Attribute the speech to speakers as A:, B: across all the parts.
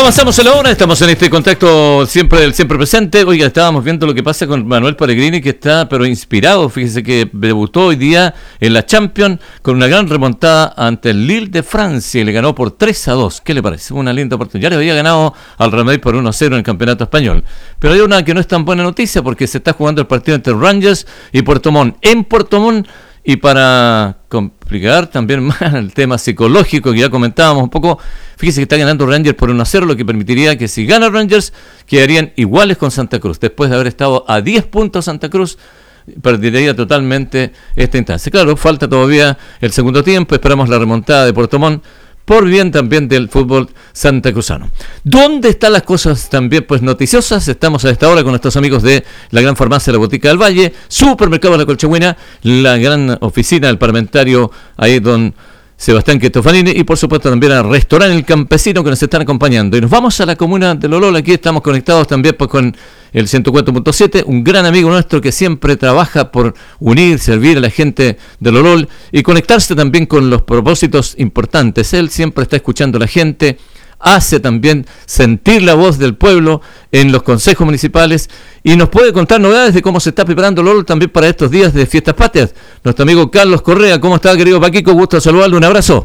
A: Avanzamos en la hora, estamos en este contacto siempre presente. Oiga, estábamos viendo lo que pasa con Manuel Pellegrini, que está pero inspirado. Fíjese que debutó hoy día en la Champions con una gran remontada ante el Lille de Francia y le ganó por 3-2. ¿Qué le parece? Una linda oportunidad. Ya le había ganado al Real Madrid por 1-0 en el campeonato español. Pero hay una que no es tan buena noticia porque se está jugando el partido entre Rangers y Puerto Montt. En Puerto Montt, y para complicar también más el tema psicológico que ya comentábamos un poco, fíjese que está ganando Rangers por 1-0, lo que permitiría que si gana Rangers quedarían iguales con Santa Cruz. Después de haber estado a 10 puntos Santa Cruz, perdería totalmente esta instancia. Claro, falta todavía el segundo tiempo, esperamos la remontada de Puerto Montt, por bien también del fútbol santacruzano. ¿Dónde están las cosas también pues noticiosas? Estamos a esta hora con nuestros amigos de la Gran Farmacia La Botica del Valle, Supermercado La Colchagüina, la gran oficina del parlamentario ahí don Sebastián Cristofanini, y por supuesto también al restaurante El Campesino que nos están acompañando. Y nos vamos a la comuna de Lolol. Aquí estamos conectados también pues con el 104.7, un gran amigo nuestro que siempre trabaja por unir, servir a la gente de Lolol y conectarse también con los propósitos importantes. Él siempre está escuchando a la gente, hace también sentir la voz del pueblo en los consejos municipales y nos puede contar novedades de cómo se está preparando Lolol también para estos días de fiestas patrias. Nuestro amigo Carlos Correa, ¿cómo está, querido Paquico? Gusto saludarlo, un abrazo.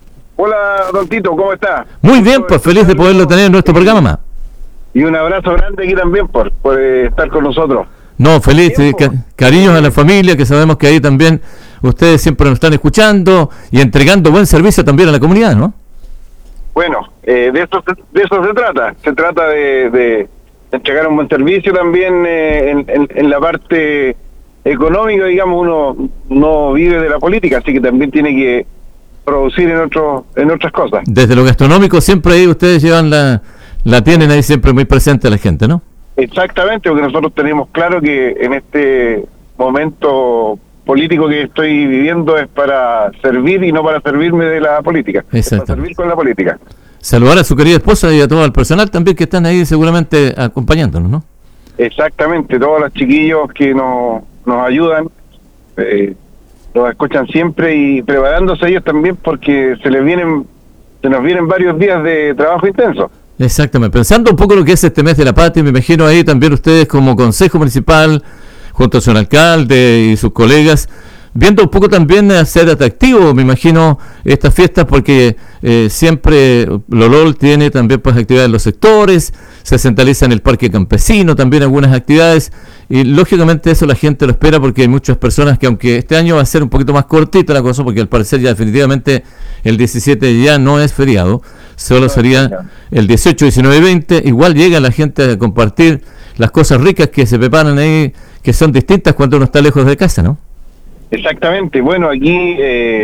B: Hola, don Tito, ¿cómo está?
A: Muy bien, pues feliz de poderlo tener en nuestro programa.
B: Y un abrazo grande aquí también por estar con nosotros.
A: No, feliz, cariños a la familia, que sabemos que ahí también ustedes siempre nos están escuchando y entregando buen servicio también a la comunidad, ¿no?
B: Bueno, de eso se trata. Se trata de entregar un buen servicio también en la parte económica, digamos. Uno no vive de la política, así que también tiene que producir en otras cosas. Desde lo gastronómico siempre ahí ustedes llevan la tienen ahí siempre muy presente a la gente, ¿no? Exactamente, porque nosotros tenemos claro que en este momento político que estoy viviendo es para servir y no para servirme de la política. Exacto. Para servir con la política. Saludar a su querida esposa y a todo el personal también que están ahí seguramente acompañándonos, ¿no? Exactamente, todos los chiquillos que nos ayudan, nos escuchan siempre y preparándose ellos también porque se nos vienen varios días de trabajo intenso. Exactamente, pensando un poco lo que es este mes de la patria, me imagino ahí también ustedes como Consejo Municipal, junto a su alcalde y sus colegas, viendo un poco también ser atractivo, me imagino, estas fiestas, porque siempre Lolol tiene también pues actividades en los sectores, se centraliza en el parque campesino, también algunas actividades, y lógicamente eso la gente lo espera porque hay muchas personas que, aunque este año va a ser un poquito más cortita la cosa, porque al parecer ya definitivamente el 17 ya no es feriado, solo sería el 18, 19 y 20, igual llega la gente a compartir las cosas ricas que se preparan ahí, que son distintas cuando uno está lejos de casa, ¿no? Exactamente, bueno, aquí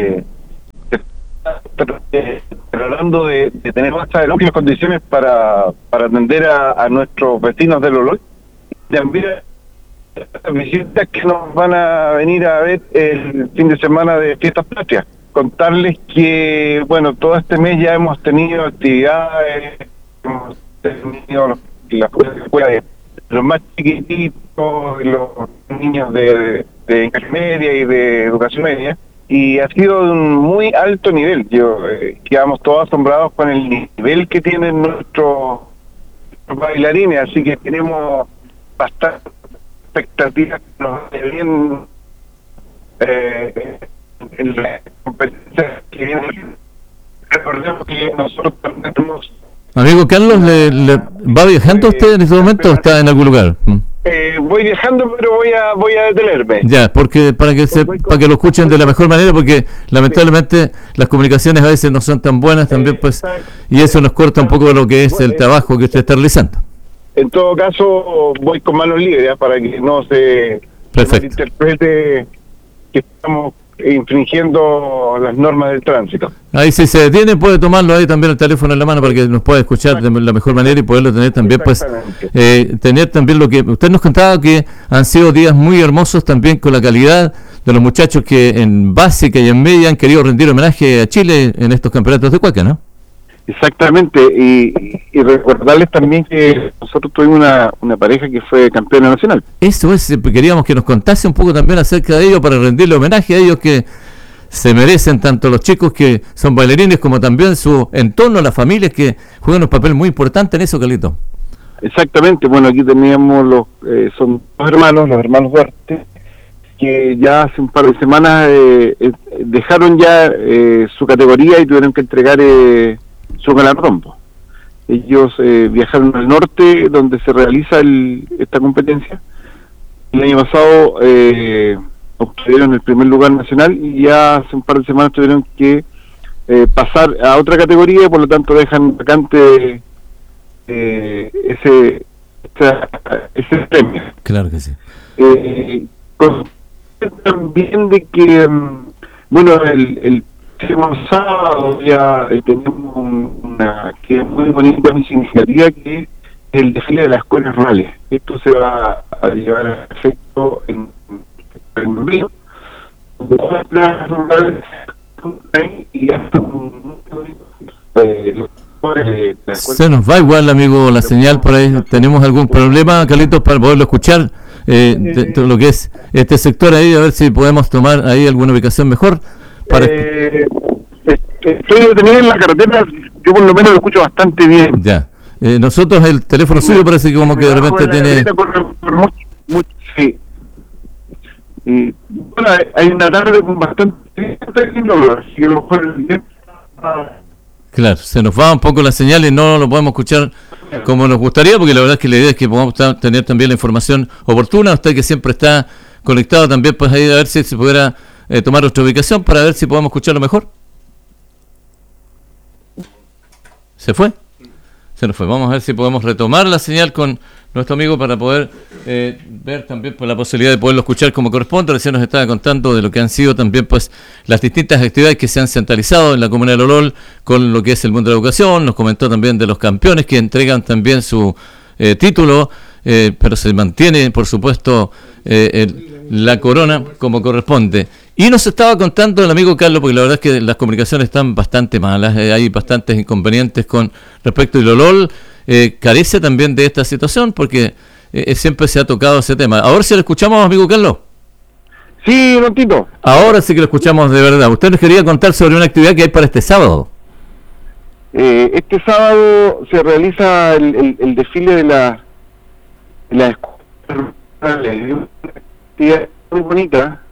B: tratando de tener más óptimas condiciones para atender a nuestros vecinos de Lolol. También las visitas que nos van a venir a ver el fin de semana de Fiestas Patrias. Contarles que, bueno, todo este mes ya hemos tenido actividades, hemos tenido las escuelas de los más chiquititos, los niños de media y de educación media, y ha sido de un muy alto nivel. Quedamos todos asombrados con el nivel que tienen nuestros bailarines, así que tenemos bastante expectativas que nos vaya bien en la competencia que viene. Recordemos que nosotros también tenemos... Amigo Carlos, ¿va viajando usted en este momento o está en algún lugar? Voy viajando, pero voy a detenerme. Ya, porque para que lo escuchen de la mejor manera, porque lamentablemente las comunicaciones a veces no son tan buenas también, pues, y eso nos corta un poco de lo que es el trabajo que usted está realizando. En todo caso, voy con manos libres para que no se interprete que estamos infringiendo las normas del tránsito. Ahí si se detiene puede tomarlo ahí también el teléfono en la mano para que nos pueda escuchar de la mejor manera y poderlo tener también, pues tener también lo que usted nos contaba, que han sido días muy hermosos también con la calidad de los muchachos que en básica y en media han querido rendir homenaje a Chile en estos campeonatos de cueca, ¿no? Exactamente, y recordarles también que nosotros tuvimos una pareja que fue campeona nacional. Eso es, queríamos que nos contase un poco también acerca de ellos para rendirle homenaje a ellos que
A: se merecen tanto los chicos que son bailarines como también su entorno, las familias que juegan un papel muy importante en eso, Carlito.
B: Exactamente, bueno, aquí teníamos son los hermanos Duarte, que ya hace un par de semanas dejaron ya su categoría y tuvieron que entregar su galardón. Ellos viajaron al norte, donde se realiza esta competencia. El año pasado obtuvieron el primer lugar nacional y ya hace un par de semanas tuvieron que pasar a otra categoría y por lo tanto dejan vacante ese premio.
A: Claro que sí.
B: También de que, bueno, el próximo sábado ya tenemos una que es muy bonita, muy significativa, que es el desfile de las escuelas rurales. Esto se va a llevar a efecto en Río, donde todas las escuelas rurales y hasta
A: se nos va igual, amigo, la señal por ahí. ¿Tenemos algún problema, Carlitos, para poderlo escuchar? De lo que es este sector ahí, a ver si podemos tomar ahí alguna ubicación mejor.
B: Estoy detenido en la carretera, yo por lo menos lo escucho bastante bien.
A: Ya. Nosotros el teléfono suyo parece que como que de repente tiene...
B: Sí. Y, bueno, hay una tarde con bastante... así que a lo mejor el día...
A: Claro, se nos va un poco la señal y no lo podemos escuchar como nos gustaría, porque la verdad es que la idea es que podamos tener también la información oportuna. Usted que siempre está conectado también, pues ahí a ver si se pudiera tomar otra ubicación para ver si podemos escucharlo mejor. ¿Se fue? Se nos fue. Vamos a ver si podemos retomar la señal con nuestro amigo para poder ver también pues, la posibilidad de poderlo escuchar como corresponde. Recién nos estaba contando de lo que han sido también pues las distintas actividades que se han centralizado en la comuna de Lolol con lo que es el mundo de la educación. Nos comentó también de los campeones que entregan también su título, pero se mantiene, por supuesto, la corona como corresponde. Y nos estaba contando el amigo Carlos, porque la verdad es que las comunicaciones están bastante malas, hay bastantes inconvenientes con respecto a Lolol, carece también de esta situación, porque siempre se ha tocado ese tema. Ahora sí lo escuchamos, amigo Carlos.
B: Sí, don Tito.
A: Ahora sí que lo escuchamos de verdad. Usted nos quería contar sobre una actividad que hay para este sábado.
B: Este sábado se realiza el desfile de la escuela. Es una actividad muy bonita.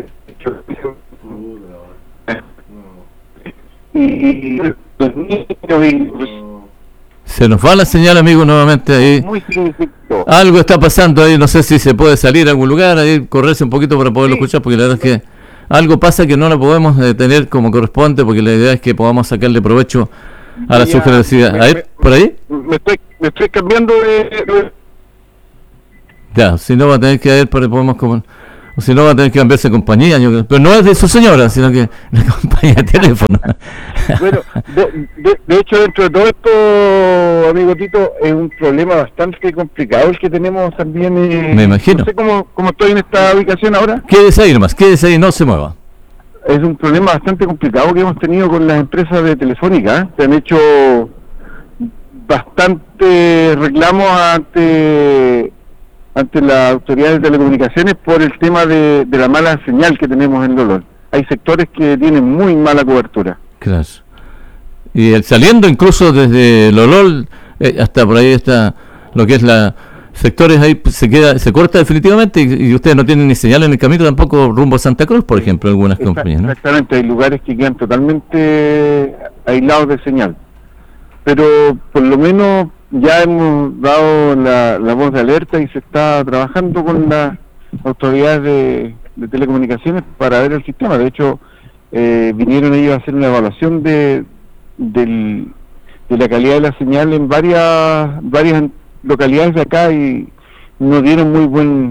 B: Y los niños
A: se nos va la señal, amigo, nuevamente ahí.
B: Muy significativo.
A: Algo está pasando ahí, no sé si se puede salir a algún lugar, ahí correrse un poquito para poderlo escuchar, porque la verdad es que algo pasa que no lo podemos detener como corresponde, porque la idea es que podamos sacarle provecho a la sugerencia. ¿Ahí? ¿Por ahí?
B: Me estoy cambiando de...
A: Ya, si no va a tener que ir, podemos como... O si no, va a tener que cambiarse de compañía. Pero no es de su señora, sino que la compañía de teléfono.
B: Bueno, de hecho, dentro de todo esto, amigo Tito, es un problema bastante complicado el que tenemos también.
A: Me imagino.
B: No sé cómo estoy en esta ubicación ahora.
A: Quédese ahí nomás, quédese ahí, no se mueva.
B: Es un problema bastante complicado que hemos tenido con las empresas de Telefónica. Se han hecho bastante reclamos ante las autoridades de telecomunicaciones por el tema de la mala señal que tenemos en Lolol. Hay sectores que tienen muy mala cobertura.
A: Claro. Y saliendo incluso desde Lolol hasta por ahí está lo que es sectores ahí se corta definitivamente y ustedes no tienen ni señal en el camino tampoco rumbo a Santa Cruz, por ejemplo, algunas compañías, ¿no?
B: Exactamente, hay lugares que quedan totalmente aislados de señal. Pero por lo menos ya hemos dado la voz de alerta y se está trabajando con las autoridades de telecomunicaciones para ver el sistema. De hecho, vinieron ellos a hacer una evaluación de la calidad de la señal en varias localidades de acá y no dieron muy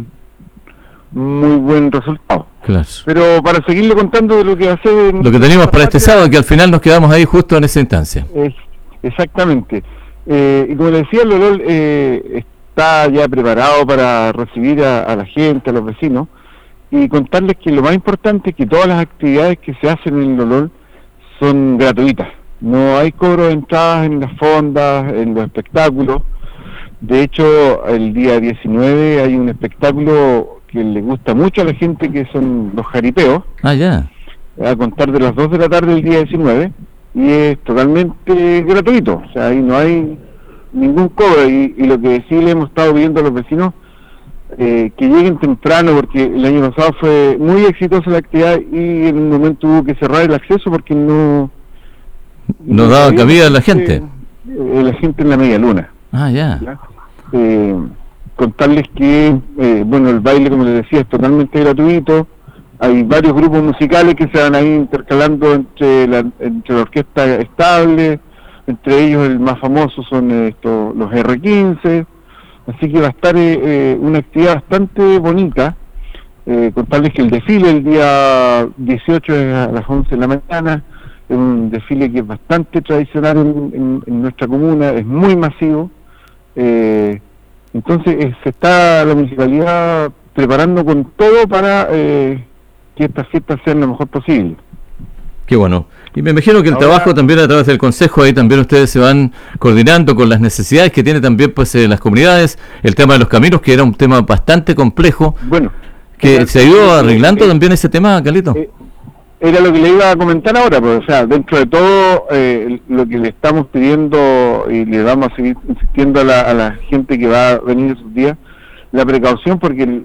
B: buen resultado.
A: Claro.
B: Pero para seguirle contando de lo que va a ser...
A: Lo que teníamos para este sábado, que al final nos quedamos ahí justo en esa instancia.
B: Exactamente. Y como le decía, Lolol está ya preparado para recibir a la gente, a los vecinos, y contarles que lo más importante es que todas las actividades que se hacen en Lolol son gratuitas. No hay cobro de entradas en las fondas, en los espectáculos. De hecho, el día 19 hay un espectáculo que le gusta mucho a la gente, que son los jaripeos.
A: Ah, ya.
B: a contar de las 2 de la tarde del día 19, y es totalmente gratuito, o sea, ahí no hay ningún cobro, y lo que sí le hemos estado pidiendo a los vecinos, que lleguen temprano, porque el año pasado fue muy exitosa la actividad y en un momento hubo que cerrar el acceso porque no
A: daba cabida a la gente.
B: La gente en la media luna.
A: Ya.
B: Contarles que, bueno, el baile, como les decía, es totalmente gratuito. Hay varios grupos musicales que se van ahí intercalando entre la orquesta estable, entre ellos el más famoso son los R15, así que va a estar una actividad bastante bonita. Contarles que el desfile el día 18 es a las 11 de la mañana, es un desfile que es bastante tradicional en nuestra comuna, es muy masivo, entonces se está la municipalidad preparando con todo para que estas fiestas sean lo mejor posible.
A: Qué bueno. Y me imagino que el trabajo también a través del Consejo, ahí también ustedes se van coordinando con las necesidades que tienen también pues las comunidades, el tema de los caminos, que era un tema bastante complejo.
B: Bueno,
A: que se ha ido arreglando también ese tema, Carlito.
B: Era lo que le iba a comentar ahora, pues, o sea, dentro de todo lo que le estamos pidiendo y le vamos a seguir insistiendo a la gente que va a venir esos días, la precaución, porque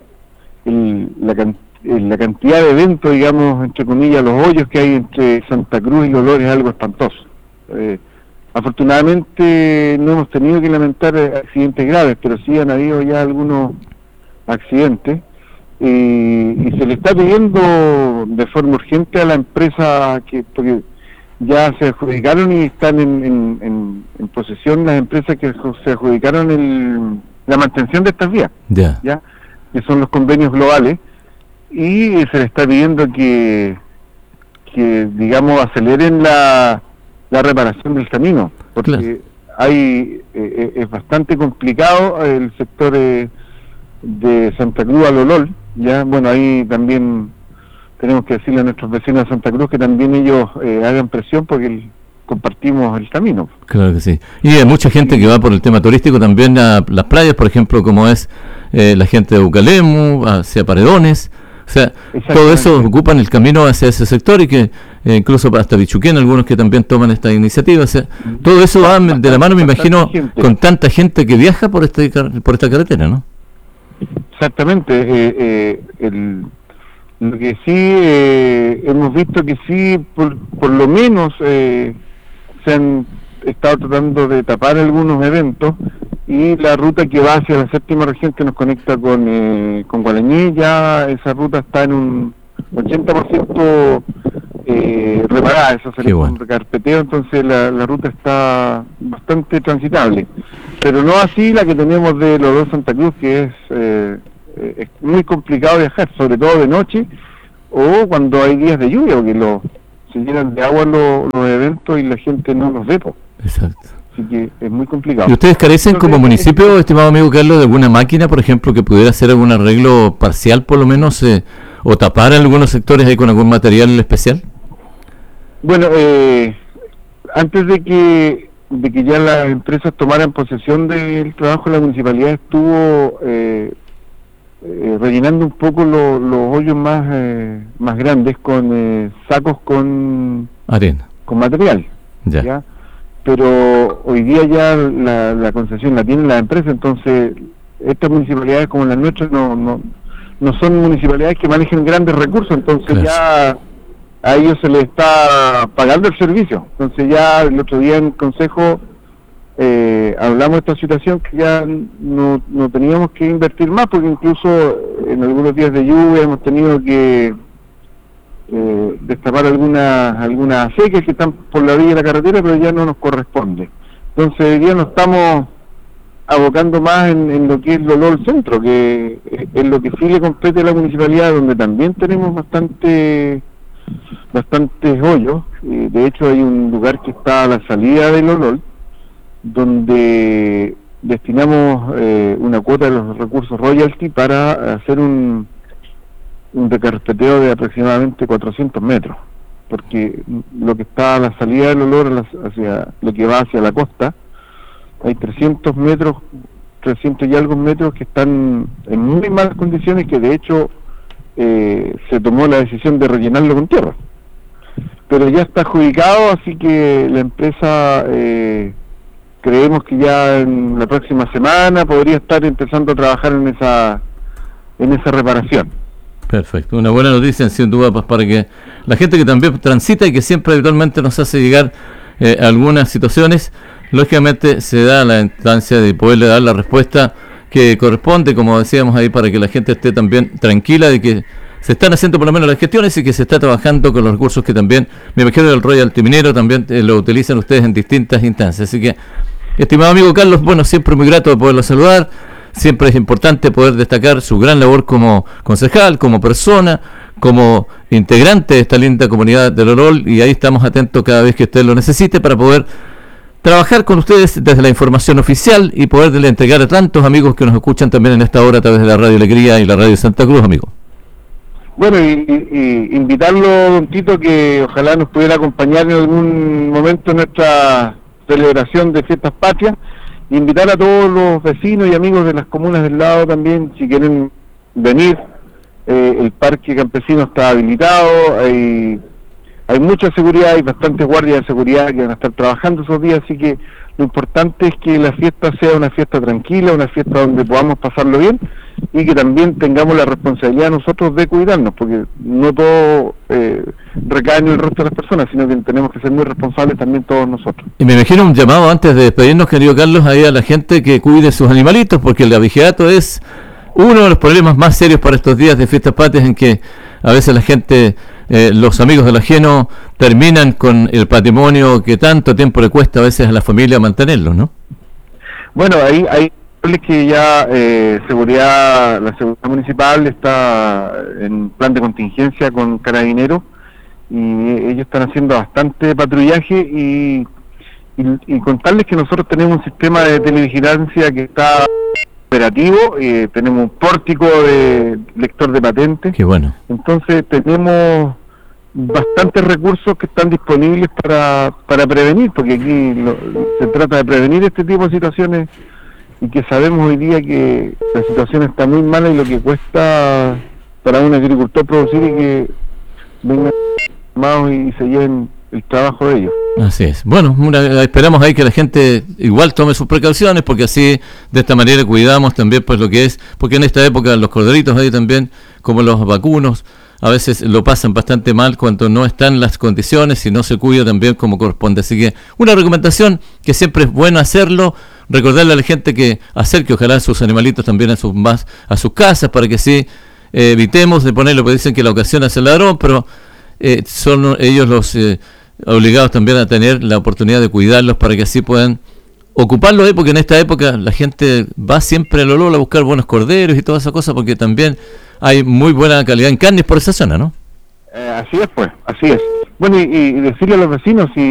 B: la cantidad de eventos, digamos, entre comillas, los hoyos que hay entre Santa Cruz y Lolor es algo espantoso. Afortunadamente no hemos tenido que lamentar accidentes graves, pero sí han habido ya algunos accidentes. Y se le está pidiendo de forma urgente a la empresa, porque ya se adjudicaron y están en posesión las empresas que se adjudicaron la mantención de estas vías, ya que son los convenios globales, y se le está pidiendo que digamos aceleren la reparación del camino, porque es bastante complicado el sector de Santa Cruz a Lolol. Ya, bueno, ahí también tenemos que decirle a nuestros vecinos de Santa Cruz que también ellos hagan presión porque compartimos el camino.
A: Claro que sí. Y hay mucha gente que va por el tema turístico también a las playas, por ejemplo, como es la gente de Bucalemu, hacia Paredones. O sea, todo eso ocupan el camino hacia ese sector y que incluso hasta Bichuquén, algunos que también toman esta iniciativa. O sea, todo eso va de la mano, me imagino, con tanta gente que viaja por esta carretera, ¿no?
B: Exactamente, lo que sí hemos visto que sí, por lo menos se han estado tratando de tapar algunos eventos, y la ruta que va hacia la séptima región que nos conecta con Gualañé, ya esa ruta está en un 80% reparada, eso se le pone un recarpeteo, entonces la ruta está bastante transitable, pero no así la que tenemos de Lolor Santa Cruz, que es muy complicado viajar, sobre todo de noche o cuando hay días de lluvia, porque se llenan de agua los eventos y la gente no los ve.
A: Exacto.
B: Así que es muy complicado.
A: ¿Y ustedes carecen como municipio, estimado amigo Carlos, de alguna máquina, por ejemplo, que pudiera hacer algún arreglo parcial por lo menos, o tapar algunos sectores ahí con algún material especial?
B: Bueno, antes de que ya las empresas tomaran posesión del trabajo, la municipalidad estuvo rellenando un poco los hoyos más grandes con sacos con
A: arena,
B: con material, ¿ya? Pero hoy día ya la concesión la tienen las empresas, entonces estas municipalidades como las nuestras no son municipalidades que manejen grandes recursos, entonces ya a ellos se les está pagando el servicio. Entonces ya el otro día en el consejo hablamos de esta situación, que ya no teníamos que invertir más, porque incluso en algunos días de lluvia hemos tenido que destapar algunas acequias que están por la vía de la carretera, pero ya no nos corresponde. Entonces hoy día nos estamos abocando más en lo que es Lolor Centro, que es lo que sí le compete a la municipalidad, donde también tenemos bastantes hoyos. De hecho hay un lugar que está a la salida de Lolor, donde destinamos una cuota de los recursos royalty para hacer un recarpeteo de aproximadamente 400 metros, porque lo que está a la salida del Lolor, hacia lo que va hacia la costa, hay 300 y algo metros que están en muy malas condiciones, que de hecho se tomó la decisión de rellenarlo con tierra. pero ya está adjudicado, así que la empresa creemos que ya en la próxima semana podría estar empezando a trabajar en esa reparación.
A: Perfecto, una buena noticia sin duda, pues, para que la gente que también transita y que siempre habitualmente nos hace llegar algunas situaciones, lógicamente se da la instancia de poderle dar la respuesta que corresponde, como decíamos ahí, para que la gente esté también tranquila de que se están haciendo por lo menos las gestiones y que se está trabajando con los recursos que también, me imagino, el royalty minero también lo utilizan ustedes en distintas instancias. Así que, estimado amigo Carlos, bueno, siempre muy grato de poderlo saludar. Siempre es importante poder destacar su gran labor como concejal, como persona, como integrante de esta linda comunidad del Orol, y ahí estamos atentos cada vez que usted lo necesite para poder trabajar con ustedes desde la información oficial y poderle entregar a tantos amigos que nos escuchan también en esta hora a través de la Radio Alegría y la Radio Santa Cruz, amigo.
B: Bueno, y invitarlo, don Tito, que ojalá nos pudiera acompañar en algún momento en nuestra celebración de Fiestas Patrias. Invitar a todos los vecinos y amigos de las comunas del lado también, si quieren venir. El parque campesino está habilitado, hay mucha seguridad, hay bastantes guardias de seguridad que van a estar trabajando esos días, así que lo importante es que la fiesta sea una fiesta tranquila, una fiesta donde podamos pasarlo bien y que también tengamos la responsabilidad nosotros de cuidarnos, porque no todo recae en el resto de las personas, sino que tenemos que ser muy responsables también todos nosotros.
A: Y me imagino un llamado antes de despedirnos, querido Carlos, ahí a la gente que cuide sus animalitos, porque el abigeato es uno de los problemas más serios para estos días de Fiestas Patrias, en que a veces la gente, los amigos del ajeno, terminan con el patrimonio que tanto tiempo le cuesta a veces a la familia mantenerlo, ¿no?
B: Bueno, hay que ya la seguridad municipal está en plan de contingencia con carabineros y ellos están haciendo bastante patrullaje y contarles que nosotros tenemos un sistema de televigilancia que está operativo, tenemos un pórtico de lector de patentes.
A: Qué bueno.
B: Entonces tenemos bastantes recursos que están disponibles para prevenir, porque aquí se trata de prevenir este tipo de situaciones y que sabemos hoy día que la situación está muy mala y lo que cuesta para un agricultor producir y que vengan armados y se lleven el trabajo de ellos.
A: Así es. Bueno, esperamos ahí que la gente igual tome sus precauciones, porque así, de esta manera, cuidamos también pues lo que es, porque en esta época los corderitos ahí también, como los vacunos, a veces lo pasan bastante mal cuando no están las condiciones y no se cuida también como corresponde. Así que una recomendación que siempre es bueno hacerlo, recordarle a la gente que acerque ojalá sus animalitos también a sus casas, para que sí evitemos de ponerlo, porque dicen que la ocasión hace el ladrón, pero son ellos los obligados también a tener la oportunidad de cuidarlos para que así puedan ocuparlos ahí, porque en esta época la gente va siempre al olor a buscar buenos corderos y toda esa cosa, porque también hay muy buena calidad en carnes por esa zona, ¿no?
B: Así es, pues, así es. Bueno, y decirle a los vecinos, si